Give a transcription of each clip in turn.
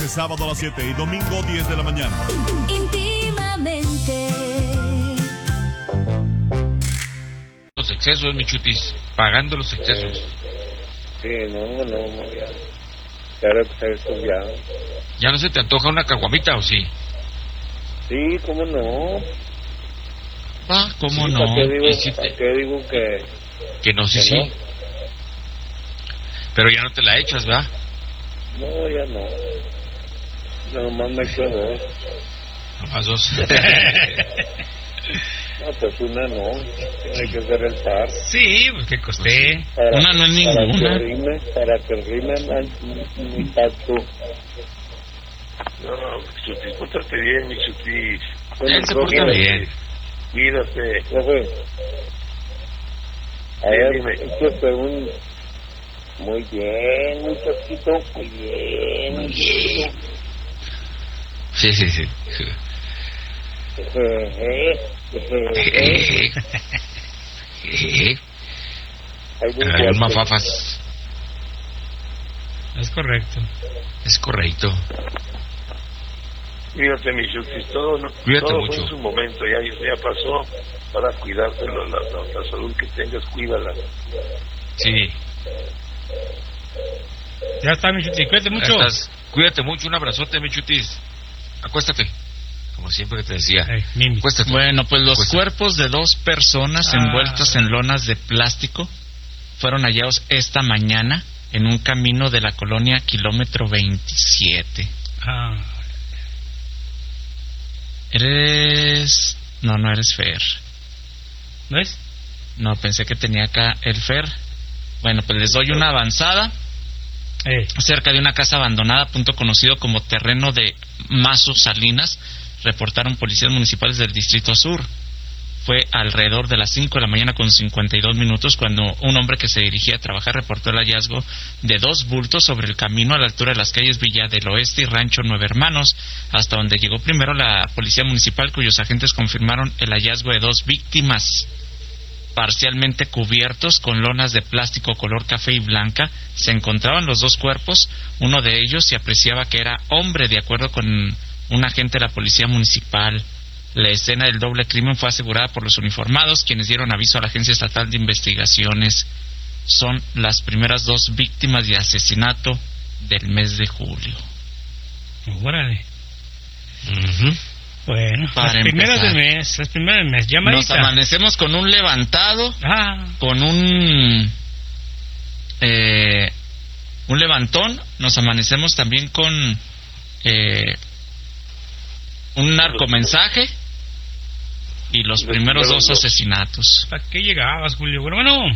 de sábado a las 7 y domingo 10 de la mañana. Íntimamente. Los excesos, mi chutis, pagando los excesos. Sí, no, ya. Claro que eso ya. ¿Ya no se te antoja una caguamita o sí? Sí, ¿cómo no? Ah, ¿cómo Sí, no? ¿Para qué digo que no, sí, que sí. no? Pero ya no te la echas, ¿verdad? No, ya no. Nomás me quedo dos. Nomás dos. No, pues una no. Tiene que ser el par. Sí, pues que costé. Una no es ninguna. Para que rime mi tacto. No, Chutis, pórtate bien, mi Chutis. Él se porta bien. Cuídate. A ver, dime. esto es muy bien, muchachito, muy bien. Sí. Hay mafafas. Es correcto. Es correcto. Cuídate, mi Chutis. Cuídate todo mucho. fue en su momento. Ya pasó. Para cuidártelo, la salud que tengas, cuídala. Sí. Ya está, mi chutis, cuídate mucho. Cuídate mucho, un abrazote, mi chutis. Acuéstate. Como siempre te decía. Mimi. Acuéstate. Bueno, pues los Acuéstate. cuerpos de 2 personas envueltos en lonas de plástico fueron hallados esta mañana en un camino de la colonia Kilómetro 27. ¿Eres...? No eres Fer. ¿No es? No, pensé que tenía acá el Fer. Bueno, pues les doy una avanzada. Cerca de una casa abandonada, punto conocido como terreno de Mazo Salinas, reportaron policías municipales del Distrito Sur. Fue alrededor de las 5 de la mañana con 52 minutos cuando un hombre que se dirigía a trabajar reportó el hallazgo de 2 bultos sobre el camino a la altura de las calles Villa del Oeste y Rancho Nueve Hermanos, hasta donde llegó primero la policía municipal, cuyos agentes confirmaron el hallazgo de 2 víctimas parcialmente cubiertos con lonas de plástico color café y blanca. Se encontraban los 2 cuerpos. Uno de ellos se apreciaba que era hombre, de acuerdo con un agente de la policía municipal. La escena del doble crimen fue asegurada por los uniformados, quienes dieron aviso a la Agencia Estatal de Investigaciones. Son las primeras 2 víctimas de asesinato del mes de julio. Órale. Uh-huh. Bueno, Para las primeras empezar. del mes, llamadita. Nos amanecemos con un levantado, con un levantón. Nos amanecemos también con un narcomensaje y los primeros 2 asesinatos. ¿Para qué llegabas, Julio? Bueno.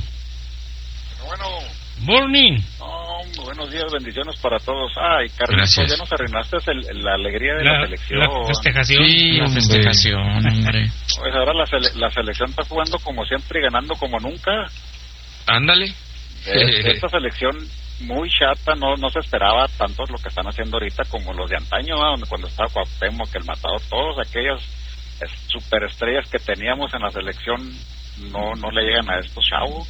Morning. Buenos días, bendiciones para todos. Ay, Carlitos, ya nos arruinaste la alegría de la selección. La festejación. Sí, la festejación, hombre. Pues ahora la selección está jugando como siempre y ganando como nunca. Ándale. Esta selección muy chata, no se esperaba tanto lo que están haciendo ahorita como los de antaño, ¿no? Cuando estaba Cuauhtémoc, el Matador, todos aquellas superestrellas que teníamos en la selección no le llegan a estos chavos.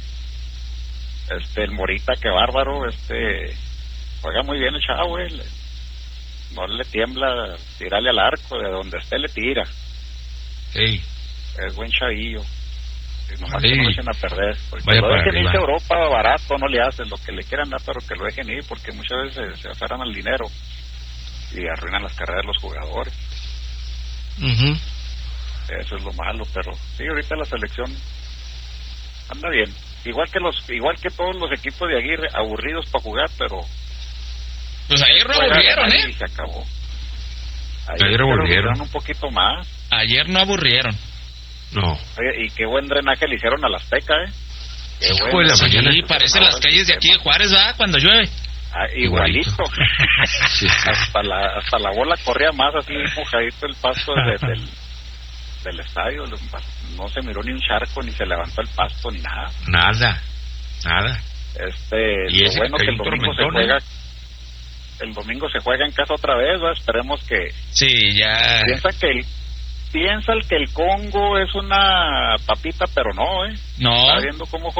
El Morita, qué bárbaro, juega muy bien el chavo, no le tiembla tirarle al arco, de donde esté le tira. Sí. Es buen chavillo. Nomás Sí. que no lo echen a perder. Vaya Lo para dejen arriba. irse a Europa barato, no le hacen lo que le quieran dar, pero que lo dejen ir, porque muchas veces se aferran al dinero y arruinan las carreras de los jugadores. Uh-huh. Eso es lo malo, pero sí, ahorita la selección anda bien. Igual que todos los equipos de Aguirre, aburridos para jugar, pero pues ayer no aburrieron, y se acabó. Ayer aburrieron un poquito más. Ayer no aburrieron. No. Oye, y qué buen drenaje le hicieron a la Azteca, Qué Hijo bueno. de la mañana. Sí, parecen las calles de aquí de Juárez, ¿verdad? Cuando llueve. Igualito. Sí. hasta la bola corría más así mojadito el pasto del estadio. No se miró ni un charco, ni se levantó el pasto, ni nada. Nada. Y lo bueno que el domingo se juega. El domingo se juega en casa otra vez, ¿va? Esperemos que... Sí, ya... Piensa que el Congo es una papita, pero no, No. Está viendo cómo